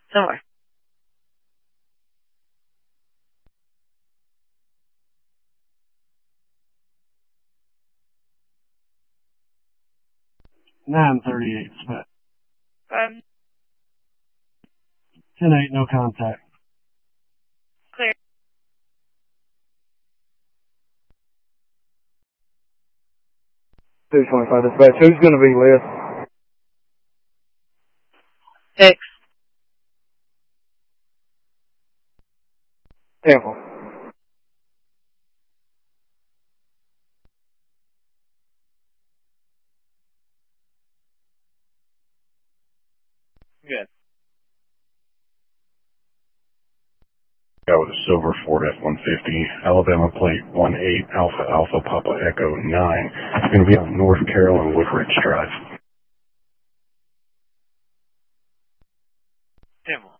Somewhere. $938 spent. 10-8, no contact. Clear. $225 dispatch. Who's going to be list? 6. Temple. Good. That was a silver Ford F-150, Alabama plate 18 Alpha Alpha Papa Echo 9. It's going to be on North Carroll and Woodridge Drive. Temple.